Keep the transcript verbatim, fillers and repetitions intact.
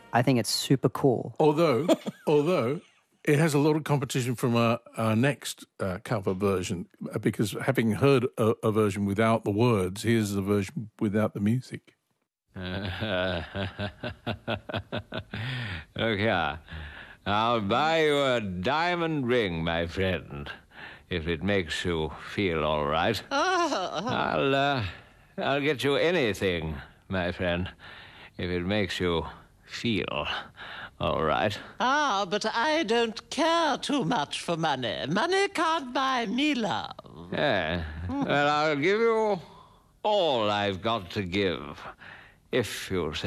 I think it's super cool. Although, although it has a lot of competition from our, our next uh, cover version, because having heard a, a version without the words, here's the version without the music. Look here. I'll buy you a diamond ring, my friend, if it makes you feel all right. I'll, uh, I'll get you anything, my friend, if it makes you feel all right. Ah, but I don't care too much for money. Money can't buy me love. Yeah. Well, I'll give you all I've got to give, if you'll say